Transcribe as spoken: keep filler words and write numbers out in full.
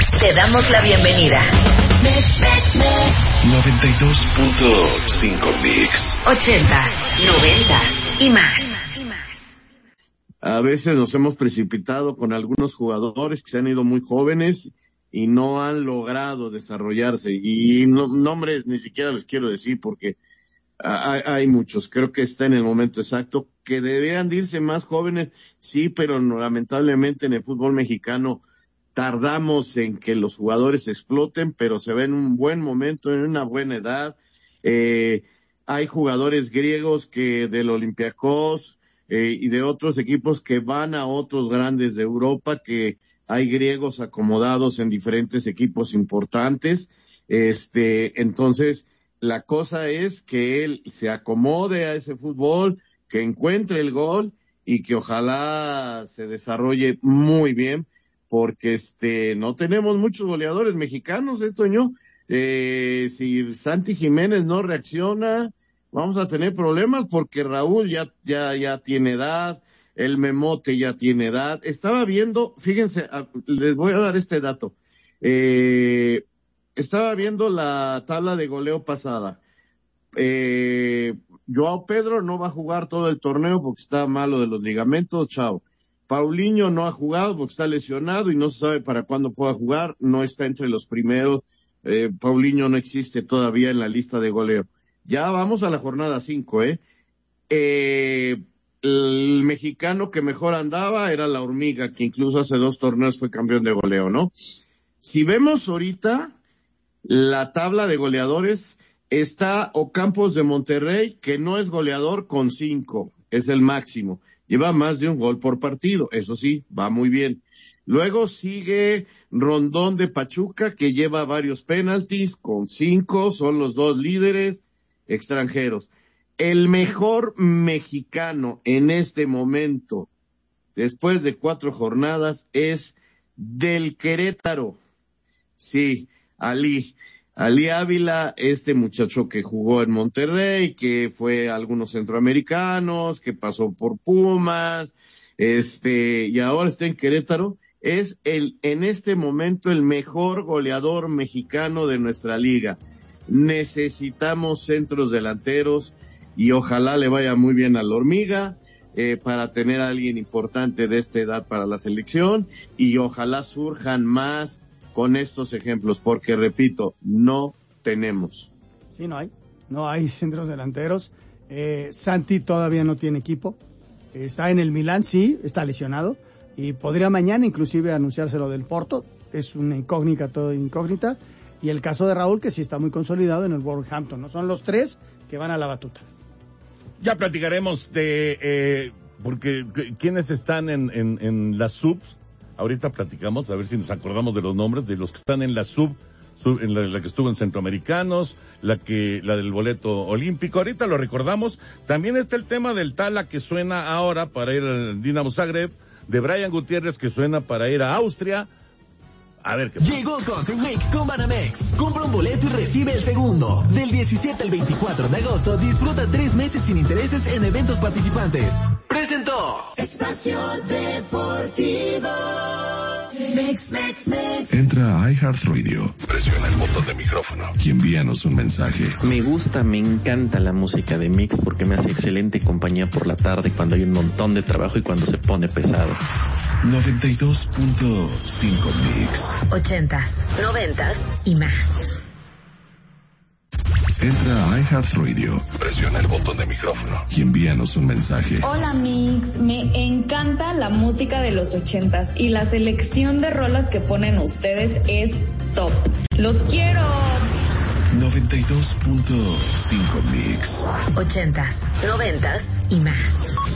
Te damos la bienvenida. noventa y dos punto cinco Mix. Ochentas, noventas y más. A veces nos hemos precipitado con algunos jugadores que se han ido muy jóvenes y no han logrado desarrollarse. Y no, nombres ni siquiera les quiero decir porque hay, hay muchos. Creo que está en el momento exacto que deberían de irse más jóvenes, sí, pero no, lamentablemente en el fútbol mexicano tardamos en que los jugadores exploten, pero se ve en un buen momento, en una buena edad. Eh, hay jugadores griegos que del Olympiacos eh, y de otros equipos que van a otros grandes de Europa, que hay griegos acomodados en diferentes equipos importantes. Este, entonces, la cosa es que él se acomode a ese fútbol, que encuentre el gol y que ojalá se desarrolle muy bien, porque este no tenemos muchos goleadores mexicanos, ¿eh, Toño? Eh, si Santi Jiménez no reacciona, vamos a tener problemas, porque Raúl ya ya ya tiene edad, el Memote ya tiene edad. Estaba viendo, fíjense, les voy a dar este dato. Eh, estaba viendo la tabla de goleo pasada. Eh, Joao Pedro no va a jugar todo el torneo porque está malo de los ligamentos, chao. Paulinho no ha jugado porque está lesionado y no se sabe para cuándo pueda jugar, no está entre los primeros. eh, Paulinho no existe todavía en la lista de goleo. Ya vamos a la jornada cinco, ¿eh? eh el mexicano que mejor andaba era la Hormiga, que incluso hace dos torneos fue campeón de goleo, ¿no? Si vemos ahorita la tabla de goleadores, está Ocampos de Monterrey, que no es goleador, con cinco, es el máximo. Lleva más de un gol por partido, eso sí, va muy bien. Luego sigue Rondón de Pachuca, que lleva varios penaltis, con cinco, son los dos líderes extranjeros. El mejor mexicano en este momento, después de cuatro jornadas, es del Querétaro. Sí, Ali. Ali Ávila, este muchacho que jugó en Monterrey, que fue a algunos centroamericanos, que pasó por Pumas, este, y ahora está en Querétaro, es el, en este momento el mejor goleador mexicano de nuestra liga. Necesitamos centros delanteros y ojalá le vaya muy bien a la Hormiga, eh, para tener a alguien importante de esta edad para la selección, y ojalá surjan más con estos ejemplos, porque repito, no tenemos. Sí, no hay, no hay centros delanteros. Eh, Santi todavía no tiene equipo, está en el Milán, sí, está lesionado, y podría mañana inclusive anunciárselo del Porto, es una incógnita, todo incógnita, y el caso de Raúl, que sí está muy consolidado en el Wolverhampton, ¿no? Son los tres que van a la batuta. Ya platicaremos de, eh, porque, ¿quiénes están en, en, en las subs? Ahorita platicamos, a ver si nos acordamos de los nombres de los que están en la sub, sub en la, la que estuvo en Centroamericanos, la que, la del boleto olímpico. Ahorita lo recordamos. También está el tema del Tala, que suena ahora para ir al Dinamo Zagreb, de Brian Gutiérrez, que suena para ir a Austria. A ver qué pasa. Llegó Concert Week con Banamex. Compra un boleto y recibe el segundo. Del diecisiete al veinticuatro de agosto, disfruta tres meses sin intereses en eventos participantes. Presentó Espacio Deportivo. Mix, mix, mix. Entra a iHeartRadio, presiona el botón de micrófono y envíanos un mensaje. Me gusta, me encanta la música de Mix porque me hace excelente compañía por la tarde cuando hay un montón de trabajo y cuando se pone pesado. noventa y dos punto cinco Mix. Ochentas, noventas y más. Entra a iHeartRadio, presiona el botón de micrófono y envíanos un mensaje. Hola Mix, me encanta la música de los ochentas y la selección de rolas que ponen ustedes es top. ¡Los quiero! noventa y dos punto cinco Mix. Ochentas, noventas y más.